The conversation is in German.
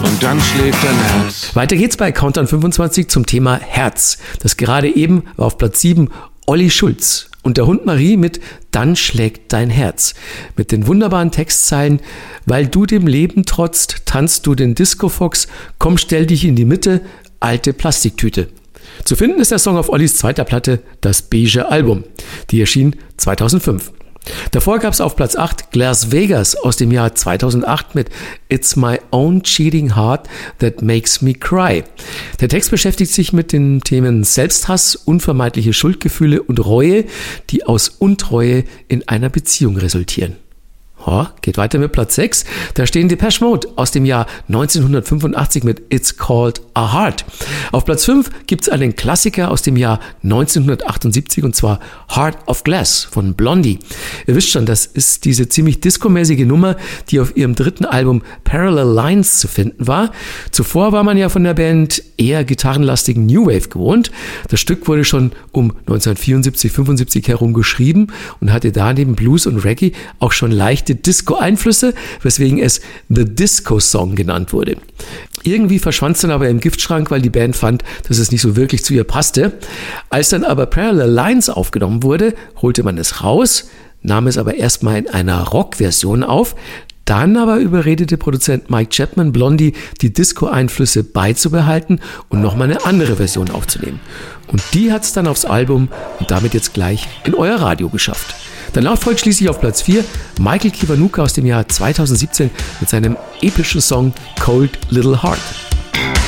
und dann schlägt dein Herz. Weiter geht's bei Countdown 25 zum Thema Herz. Das gerade eben war auf Platz 7 Olli Schulz und der Hund Marie mit Dann schlägt dein Herz. Mit den wunderbaren Textzeilen: Weil du dem Leben trotzt, tanzt du den Disco-Fox, komm, stell dich in die Mitte, alte Plastiktüte. Zu finden ist der Song auf Ollis zweiter Platte, das Beige Album. Die erschien 2005. Davor gab es auf Platz 8 Las Vegas aus dem Jahr 2008 mit It's my own cheating heart that makes me cry. Der Text beschäftigt sich mit den Themen Selbsthass, unvermeidliche Schuldgefühle und Reue, die aus Untreue in einer Beziehung resultieren. Geht weiter mit Platz 6. Da stehen Depeche Mode aus dem Jahr 1985 mit It's Called a Heart. Auf Platz 5 gibt es einen Klassiker aus dem Jahr 1978 und zwar Heart of Glass von Blondie. Ihr wisst schon, das ist diese ziemlich discomäßige Nummer, die auf ihrem dritten Album Parallel Lines zu finden war. Zuvor war man ja von der Band eher gitarrenlastigen New Wave gewohnt. Das Stück wurde schon um 1974-75 herum geschrieben und hatte da neben Blues und Reggae auch schon leichte Disco-Einflüsse, weswegen es The Disco Song genannt wurde. Irgendwie verschwand es dann aber im Giftschrank, weil die Band fand, dass es nicht so wirklich zu ihr passte. Als dann aber Parallel Lines aufgenommen wurde, holte man es raus, nahm es aber erstmal in einer Rock-Version auf. Dann aber überredete Produzent Mike Chapman Blondie, die Disco-Einflüsse beizubehalten und nochmal eine andere Version aufzunehmen. Und die hat es dann aufs Album und damit jetzt gleich in euer Radio geschafft. Danach folgt schließlich auf Platz 4 Michael Kiwanuka aus dem Jahr 2017 mit seinem epischen Song Cold Little Heart.